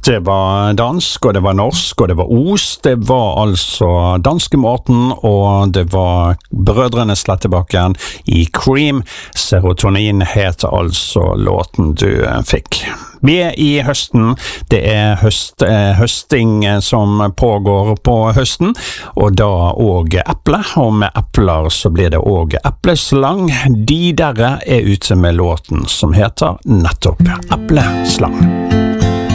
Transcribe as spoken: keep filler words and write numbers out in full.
Det var dansk, og det var norsk, og det var os. Det var altså danskemåten, og det var Brødrene Slettebakken i Cream. Serotonin het altså låten du fikk. Vi er i høsten. Det er høst, eh, høsting som pågår på høsten, og da også eple, og med epler så blir det også epleslang. De der er ute med låten som heter nettopp Epleslang.